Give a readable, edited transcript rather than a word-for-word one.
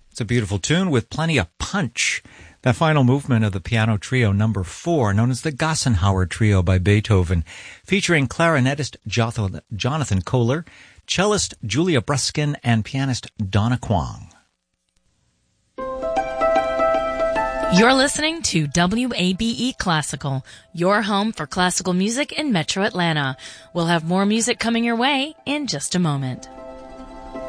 It's a beautiful tune with plenty of punch. That final movement of the piano trio number 4, known as the Gassenhauer Trio by Beethoven, featuring clarinetist Jonathan Kohler, cellist Julia Bruskin, and pianist Donna Kwong. You're listening to WABE Classical, your home for classical music in Metro Atlanta. We'll have more music coming your way in just a moment.